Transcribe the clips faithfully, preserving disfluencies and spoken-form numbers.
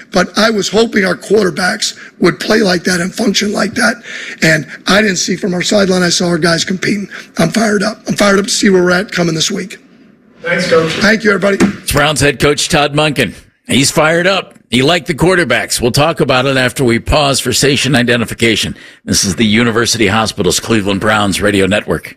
But I was hoping our quarterbacks would play like that and function like that. And I didn't see from our sideline, I saw our guys competing. I'm fired up. I'm fired up to see where we're at coming this week. Thanks, Coach. Thank you, everybody. It's Browns head coach Todd Monken. He's fired up. He liked the quarterbacks. We'll talk about it after we pause for station identification. This is the University Hospitals Cleveland Browns radio network.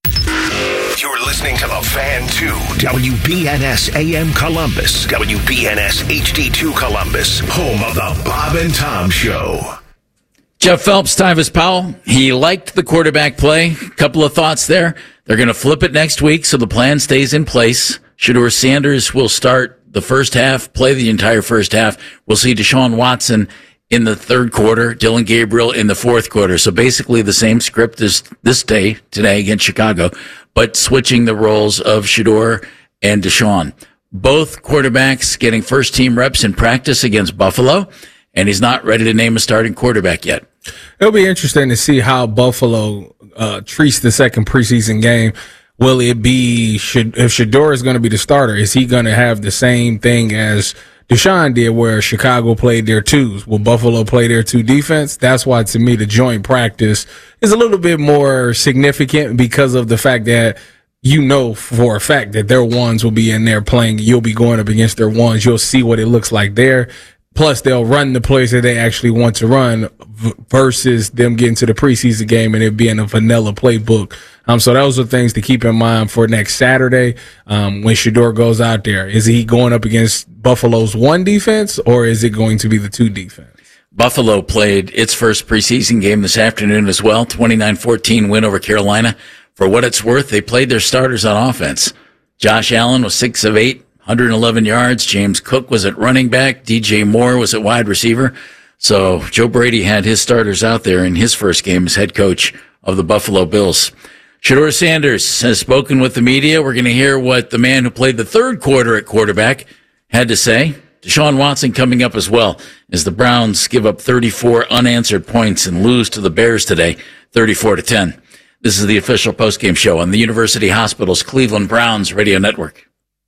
You're listening to The Fan two, W B N S A M Columbus, W B N S H D two Columbus, home of the Bob and Tom Show. Jeff Phelps, Tyvis Powell, he liked the quarterback play. Couple of thoughts there. They're going to flip it next week, so the plan stays in place. Shedeur Sanders will start the first half, play the entire first half. We'll see Deshaun Watson in the third quarter, Dylan Gabriel in the fourth quarter. So basically the same script as this day, today against Chicago, but switching the roles of Shedeur and Deshaun. Both quarterbacks getting first-team reps in practice against Buffalo, and he's not ready to name a starting quarterback yet. It'll be interesting to see how Buffalo uh, treats the second preseason game. Will it be, should, if Shedeur is going to be the starter, is he going to have the same thing as Deshaun did where Chicago played their twos? Will Buffalo play their two defense? That's why, to me, the joint practice is a little bit more significant because of the fact that you know for a fact that their ones will be in there playing. You'll be going up against their ones. You'll see what it looks like there. Plus, they'll run the plays that they actually want to run v- versus them getting to the preseason game and it being a vanilla playbook. Um, so those are things to keep in mind for next Saturday um, when Shedeur goes out there. Is he going up against Buffalo's one defense or is it going to be the two defense? Buffalo played its first preseason game this afternoon as well, twenty-nine fourteen win over Carolina. For what it's worth, they played their starters on offense. Josh Allen was six of eight. one hundred eleven yards. James Cook was at running back. D J Moore was at wide receiver. So Joe Brady had his starters out there in his first game as head coach of the Buffalo Bills. Shedeur Sanders has spoken with the media. We're going to hear what the man who played the third quarter at quarterback had to say. Deshaun Watson coming up as well as the Browns give up thirty-four unanswered points and lose to the Bears today, thirty-four to ten. This is the official postgame show on the University Hospitals Cleveland Browns radio network.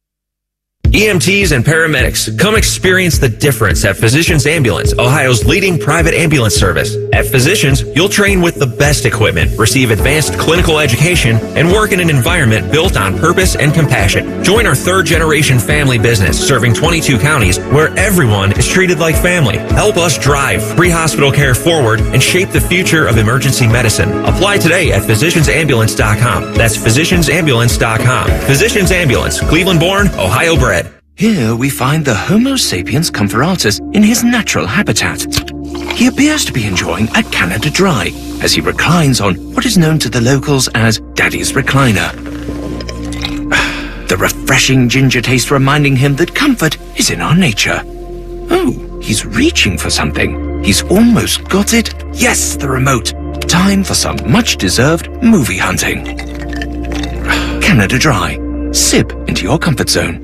E M Ts and paramedics, come experience the difference at Physicians Ambulance, Ohio's leading private ambulance service. At Physicians, you'll train with the best equipment, receive advanced clinical education, and work in an environment built on purpose and compassion. Join our third-generation family business serving twenty-two counties where everyone is treated like family. Help us drive pre-hospital care forward and shape the future of emergency medicine. Apply today at physicians ambulance dot com. That's physicians ambulance dot com. Physicians Ambulance, Cleveland-born, Ohio bred. Here we find the Homo sapiens comparatus in his natural habitat. He appears to be enjoying a Canada Dry as he reclines on what is known to the locals as Daddy's Recliner. The refreshing ginger taste reminding him that comfort is in our nature. Oh, he's reaching for something. He's almost got it. Yes, the remote. Time for some much-deserved movie hunting. Canada Dry. Sip into your comfort zone.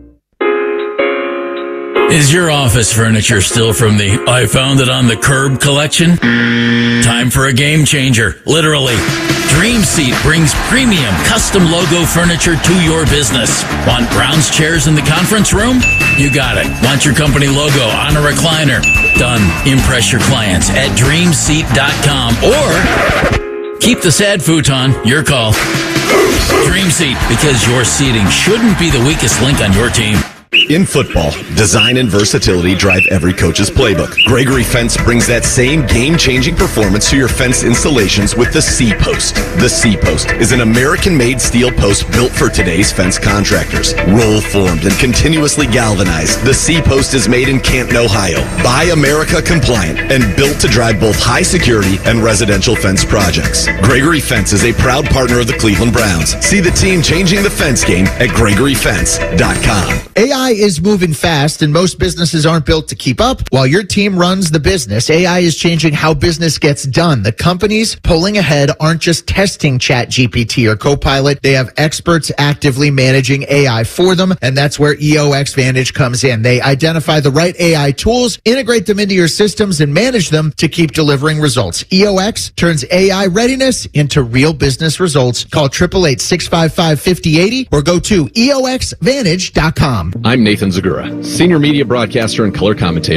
Is your office furniture still from the I found it on the curb collection? Time for a game changer, literally. Dream Seat brings premium custom logo furniture to your business. Want Browns chairs in the conference room? You got it. Want your company logo on a recliner? Done. Impress your clients at dream seat dot com or keep the sad futon. Your call. Dream Seat, because your seating shouldn't be the weakest link on your team. In football, design and versatility drive every coach's playbook. Gregory Fence brings that same game-changing performance to your fence installations with the C-Post. The C-Post is an American-made steel post built for today's fence contractors. Roll-formed and continuously galvanized, the C-Post is made in Canton, Ohio. Buy America compliant and built to drive both high security and residential fence projects. Gregory Fence is a proud partner of the Cleveland Browns. See the team changing the fence game at gregory fence dot com. A I is moving fast, and most businesses aren't built to keep up. While your team runs the business, A I is changing how business gets done. The companies pulling ahead aren't just testing Chat G P T or Copilot. They have experts actively managing A I for them, and that's where E O X Vantage comes in. They identify the right A I tools, integrate them into your systems, and manage them to keep delivering results. E O X turns A I readiness into real business results. Call eight eight eight, six five five, five oh eight oh or go to E O X Vantage dot com. I'm Nathan Zagura, senior media broadcaster and color commentator